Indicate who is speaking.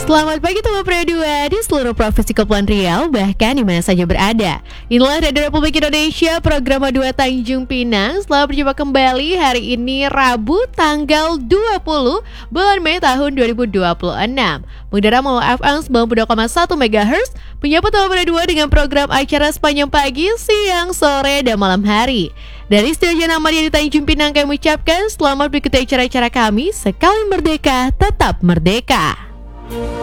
Speaker 1: Selamat pagi teman Pro 2 di seluruh provinsi Kepulauan Riau, bahkan di mana saja berada. Inilah Radio Republik Indonesia, program 2 Tanjung Pinang. Selamat berjumpa kembali hari ini Rabu tanggal 20 bulan Mei tahun 2026. Mengudara melalui FM 92,1 MHz, menyapa teman Pro 2 dengan program acara sepanjang pagi, siang, sore, dan malam hari. Dari Studio Namadya di Tanjung Pinang kami ucapkan selamat mengikuti acara-acara kami. Sekali merdeka, tetap merdeka.